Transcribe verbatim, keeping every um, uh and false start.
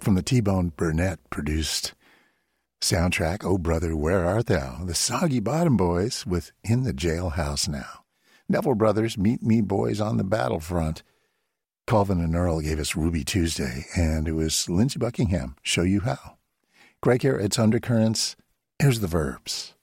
from the T-Bone Burnett produced soundtrack, Oh Brother, Where Art Thou? The Soggy Bottom Boys with In the Jailhouse Now. Neville Brothers, Meet Me Boys on the Battlefront. Colvin and Earl gave us Ruby Tuesday, and it was Lindsey Buckingham, Show You How. Greg here, it's Undercurrents. Here's the verbs.